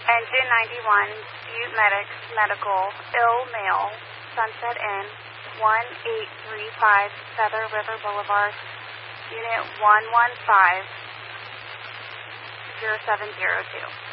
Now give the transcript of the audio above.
Engine 91, Butte Medics, Medical, ill male, Sunset Inn, 1835 Feather River Boulevard, Unit 115, 0702.